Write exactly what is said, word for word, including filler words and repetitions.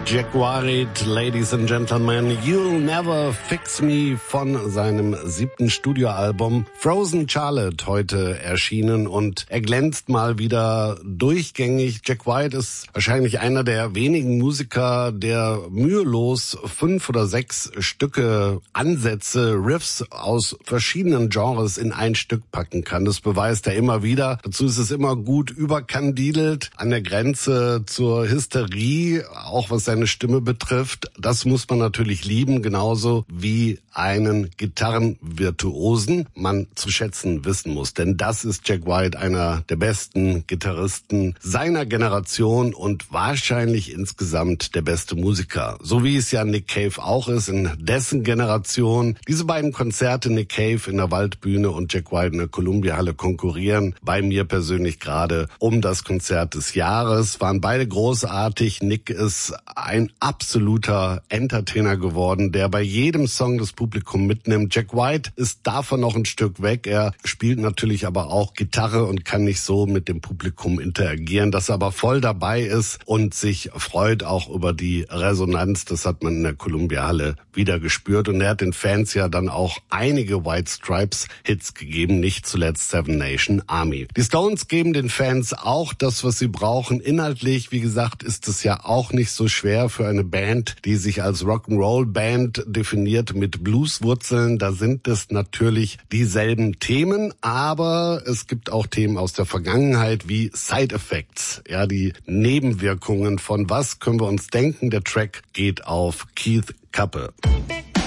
Jack White, Ladies and Gentlemen, You'll Never Fix Me von seinem siebten Studioalbum Frozen Charlotte heute erschienen und er glänzt mal wieder durchgängig. Jack White ist wahrscheinlich einer der wenigen Musiker, der mühelos fünf oder sechs Stücke, Ansätze, Riffs aus verschiedenen Genres in ein Stück packen kann. Das beweist er immer wieder. Dazu ist es immer gut überkandidelt, an der Grenze zur Hysterie, auch was seine Stimme betrifft. Das muss man natürlich lieben, genauso wie einen Gitarrenvirtuosen man zu schätzen wissen muss. Denn das ist Jack White, einer der besten Gitarristen seiner Generation und wahrscheinlich insgesamt der beste Musiker. So wie es ja Nick Cave auch ist, in dessen Generation. Diese beiden Konzerte, Nick Cave in der Waldbühne und Jack White in der Columbia-Halle, konkurrieren bei mir persönlich gerade um das Konzert des Jahres. Waren beide großartig. Nick ist ein absoluter Entertainer geworden, der bei jedem Song das Publikum mitnimmt. Jack White ist davon noch ein Stück weg. Er spielt natürlich aber auch Gitarre und kann nicht so mit dem Publikum interagieren, dass er aber voll dabei ist und sich freut auch über die Resonanz. Das hat man in der Columbia-Halle wieder gespürt und er hat den Fans ja dann auch einige White Stripes Hits gegeben, nicht zuletzt Seven Nation Army. Die Stones geben den Fans auch das, was sie brauchen. Inhaltlich, wie gesagt, ist es ja auch nicht so schwer für eine Band, die sich als Rock'n'Roll-Band definiert mit Blueswurzeln. Da sind es natürlich dieselben Themen, aber es gibt auch Themen aus der Vergangenheit wie Side Effects, ja, die Nebenwirkungen von was können wir uns denken. Der Track geht auf Keith Kappe.